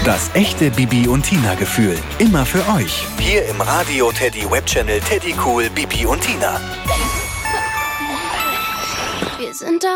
Das echte Bibi und Tina Gefühl. Immer für euch. Hier im Radio Teddy Webchannel Teddy Cool Bibi und Tina. Wir sind da